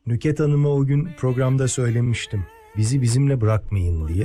Nüket Hanım'a o gün programda söylemiştim. Bizi bizimle bırakmayın diye.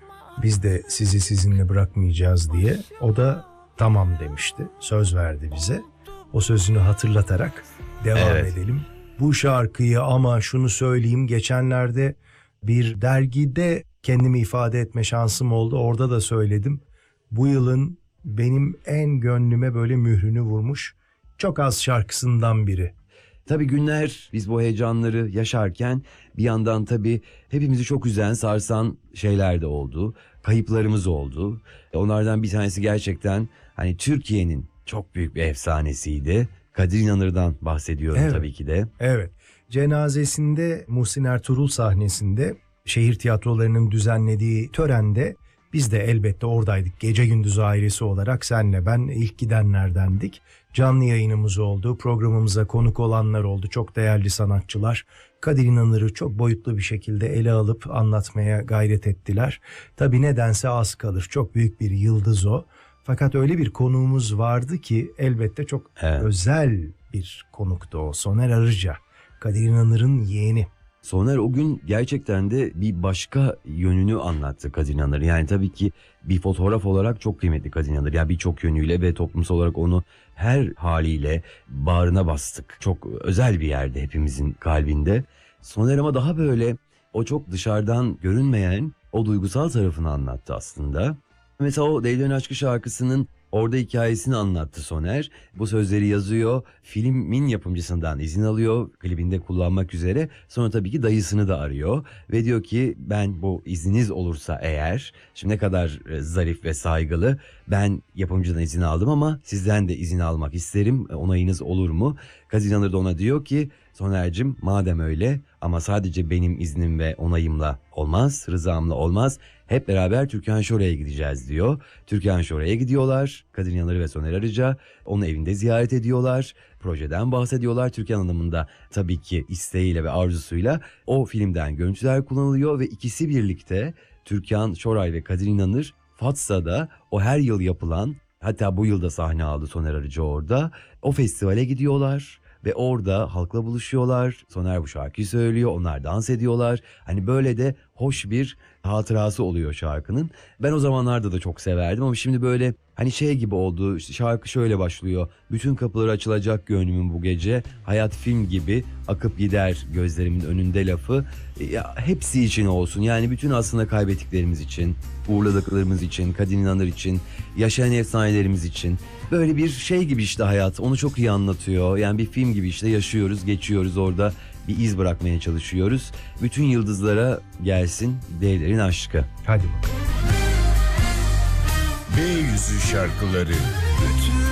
Biz de sizi sizinle bırakmayacağız diye. O da tamam demişti. Söz verdi bize. O sözünü hatırlatarak devam edelim. Bu şarkıyı ama şunu söyleyeyim. Geçenlerde bir dergide kendimi ifade etme şansım oldu. Orada da söyledim. Bu yılın benim en gönlüme böyle mührünü vurmuş çok az şarkısından biri. Tabii günler biz bu heyecanları yaşarken bir yandan tabii hepimizi çok üzen, sarsan şeyler de oldu. Kayıplarımız oldu. Onlardan bir tanesi gerçekten hani Türkiye'nin çok büyük bir efsanesiydi. Kadir İnanır'dan bahsediyorum tabii ki de. Evet. Cenazesinde Muhsin Ertuğrul sahnesinde şehir tiyatrolarının düzenlediği törende biz de elbette oradaydık. Gece gündüz ailesi olarak senle ben ilk gidenlerdendik. Canlı yayınımız oldu. Programımıza konuk olanlar oldu. Çok değerli sanatçılar. Kadir İnanır'ı çok boyutlu bir şekilde ele alıp anlatmaya gayret ettiler. Tabii nedense az kalır. Çok büyük bir yıldız o. Fakat öyle bir konuğumuz vardı ki elbette çok özel bir konuktu o. Soner Arıca. Kadir İnanır'ın yeğeni. Soner o gün gerçekten de bir başka yönünü anlattı Kadir İnanır. Yani tabii ki bir fotoğraf olarak çok kıymetli Kadir İnanır. Yani birçok yönüyle ve toplumsal olarak onu her haliyle bağrına bastık. Çok özel bir yerde hepimizin kalbinde. Soner ama daha böyle o çok dışarıdan görünmeyen o duygusal tarafını anlattı aslında. Mesela o Deli Döne Aşkı şarkısının orada hikayesini anlattı Soner. Bu sözleri yazıyor, filmin yapımcısından izin alıyor, klibinde kullanmak üzere. Sonra tabii ki dayısını da arıyor ve diyor ki ben bu izniniz olursa eğer, şimdi ne kadar zarif ve saygılı, ben yapımcıdan izin aldım ama sizden de izin almak isterim, onayınız olur mu? Kadir İnanır da ona diyor ki Soner'cim madem öyle ama sadece benim iznim ve onayımla olmaz, rızamla olmaz. Hep beraber Türkan Şoray'a gideceğiz diyor. Türkan Şoray'a gidiyorlar. Kadir İnanır ve Soner Arıca onu evinde ziyaret ediyorlar. Projeden bahsediyorlar. Türkan Hanım'ın da tabii ki isteğiyle ve arzusuyla o filmden görüntüler kullanılıyor ve ikisi birlikte Türkan Şoray ve Kadir İnanır Fatsa'da o her yıl yapılan, hatta bu yılda sahne aldı Soner Arıca orada, o festivale gidiyorlar. Ve orada halkla buluşuyorlar. Soner bu şarkıyı söylüyor. Onlar dans ediyorlar. Hani böyle de hoş bir hatırası oluyor şarkının. Ben o zamanlarda da çok severdim ama şimdi böyle hani şey gibi oldu. İşte şarkı şöyle başlıyor. Bütün kapıları açılacak gönlümün bu gece. Hayat film gibi akıp gider gözlerimin önünde lafı. Ya, hepsi için olsun. Yani bütün aslında kaybettiklerimiz için, uğurladıklarımız için, Kadir İnanır için, yaşayan efsanelerimiz için. Böyle bir şey gibi işte hayat. Onu çok iyi anlatıyor. Yani bir film gibi işte yaşıyoruz, geçiyoruz orada. Bir iz bırakmaya çalışıyoruz. Bütün yıldızlara gelsin Delilerin aşkı. Hadi bakalım. B100'ü şarkıları. Bütün